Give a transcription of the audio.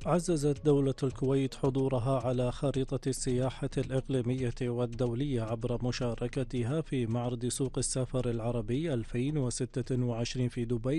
عززت دولة الكويت حضورها على خارطة السياحة الإقليمية والدولية عبر مشاركتها في معرض سوق السفر العربي 2026 في دبي